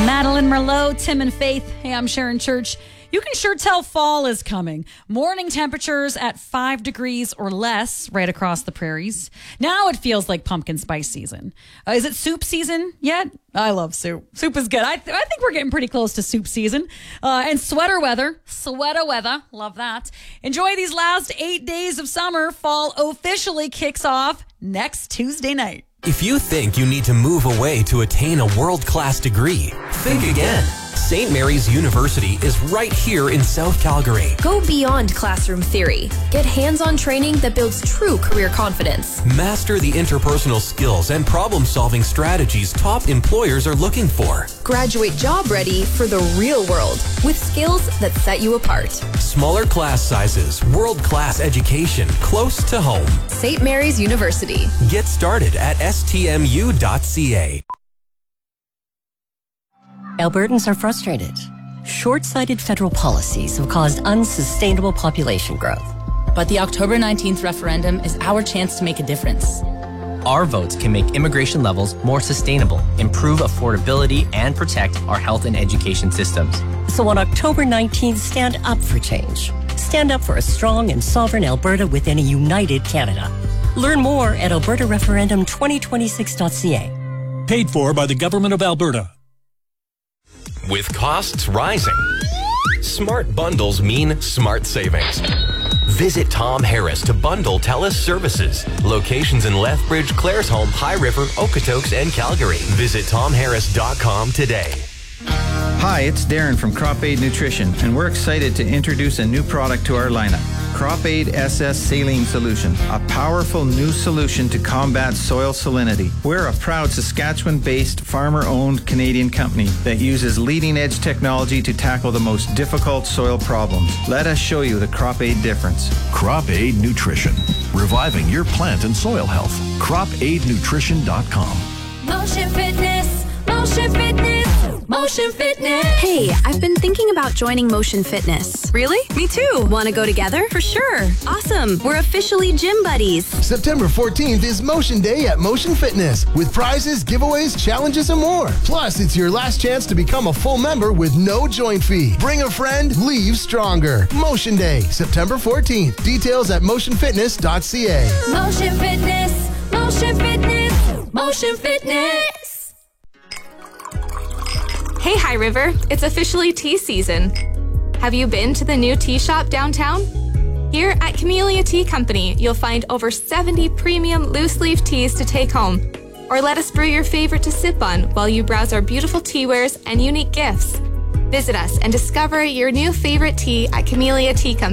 Madeline Merlot, Tim and Faith. Hey, I'm Sharon Church. You can sure tell fall is coming. Morning temperatures at 5 degrees or less right across the prairies. Now it feels like pumpkin spice season. Is it soup season yet? I love soup. Soup is good. I think we're getting pretty close to soup season. And sweater weather. Love that. Enjoy these last 8 days of summer. Fall officially kicks off next Tuesday night. If you think you need to move away to attain a world-class degree, think again. St. Mary's University is right here in South Calgary. Go beyond classroom theory. Get hands-on training that builds true career confidence. Master the interpersonal skills and problem-solving strategies top employers are looking for. Graduate job ready for the real world with skills that set you apart. Smaller class sizes, world-class education close to home. St. Mary's University. Get started at stmu.ca. Albertans are frustrated. Short-sighted federal policies have caused unsustainable population growth. But the October 19th referendum is our chance to make a difference. Our votes can make immigration levels more sustainable, improve affordability, and protect our health and education systems. So on October 19th, stand up for change. Stand up for a strong and sovereign Alberta within a united Canada. Learn more at albertareferendum2026.ca. Paid for by the Government of Alberta. With costs rising, smart bundles mean smart savings. Visit Tom Harris to bundle TELUS services. Locations in Lethbridge, Claresholm, High River, Okotoks, and Calgary. Visit TomHarris.com today. Hi, it's Darren from Crop Aid Nutrition, and we're excited to introduce a new product to our lineup. Crop Aid SS Saline Solution, a powerful new solution to combat soil salinity. We're a proud Saskatchewan-based, farmer-owned Canadian company that uses leading-edge technology to tackle the most difficult soil problems. Let us show you the Crop Aid difference. Crop Aid Nutrition, reviving your plant and soil health. CropAidNutrition.com. Motion Fitness, Motion Fitness, Motion Fitness. Hey, I've been thinking about joining Motion Fitness. Really? Me too. Want to go together? For sure. Awesome. We're officially gym buddies. September 14th is Motion Day at Motion Fitness with prizes, giveaways, challenges, and more. Plus, it's your last chance to become a full member with no join fee. Bring a friend, leave stronger. Motion Day, September 14th. Details at motionfitness.ca. Motion Fitness, Motion Fitness, Motion Fitness. Hey, High River, it's officially tea season. Have you been to the new tea shop downtown? Here at Camellia Tea Company, you'll find over 70 premium loose-leaf teas to take home. Or let us brew your favorite to sip on while you browse our beautiful tea wares and unique gifts. Visit us and discover your new favorite tea at Camellia Tea Company.